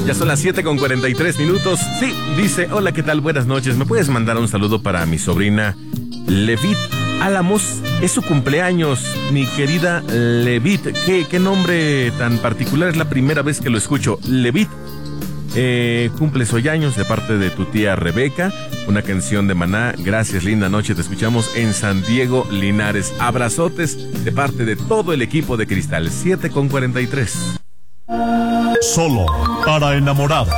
Ya son las 7:43. Sí, dice, hola, ¿qué tal? Buenas noches. ¿Me puedes mandar un saludo para mi sobrina Levit Álamos? Es su cumpleaños, mi querida Levit. ¿Qué nombre tan particular? Es la primera vez que lo escucho. Levit. Cumples hoy años de parte de tu tía Rebeca. Una canción de Maná. Gracias, linda noche. Te escuchamos en San Diego, Linares. Abrazotes de parte de todo el equipo de Cristal. 7:43. Solo para enamorados.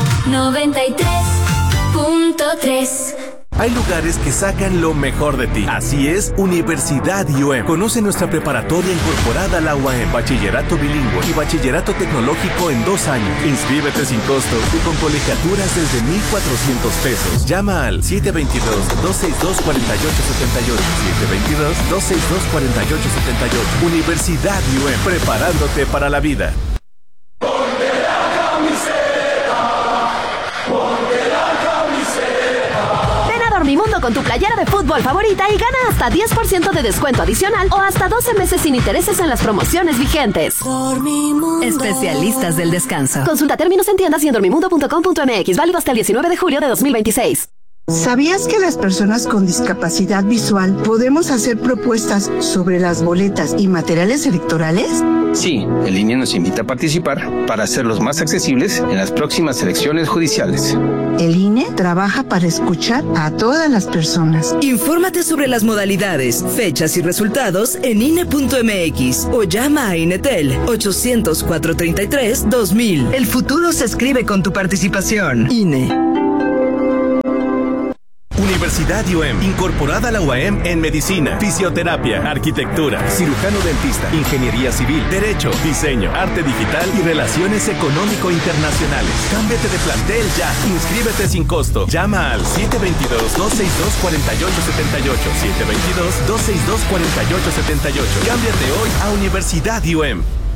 93.3. Hay lugares que sacan lo mejor de ti. Así es, Universidad IUM. Conoce nuestra preparatoria incorporada a la UAM, bachillerato bilingüe y bachillerato tecnológico en 2 años. Inscríbete sin costo y con colegiaturas desde 1,400 pesos. Llama al 722-262-4878. 722-262-4878. Universidad IUM, preparándote para la vida. Dormimundo con tu playera de fútbol favorita y gana hasta 10% de descuento adicional o hasta 12 meses sin intereses en las promociones vigentes. Dormimundo. Especialistas del descanso. Consulta términos en tiendas y en dormimundo.com.mx. Válido hasta el 19 de julio de 2026. ¿Sabías que las personas con discapacidad visual podemos hacer propuestas sobre las boletas y materiales electorales? Sí, el INE nos invita a participar para hacerlos más accesibles en las próximas elecciones judiciales. El INE trabaja para escuchar a todas las personas. Infórmate sobre las modalidades, fechas y resultados en INE.mx o llama a INETEL 800-433-2000. El futuro se escribe con tu participación. INE. Universidad IUM, incorporada a la UAM en medicina, fisioterapia, arquitectura, cirujano dentista, ingeniería civil, derecho, diseño, arte digital y relaciones económico-internacionales. Cámbiate de plantel ya. Inscríbete sin costo. Llama al 722-262-4878. 722-262-4878. Cámbiate hoy a Universidad IUM.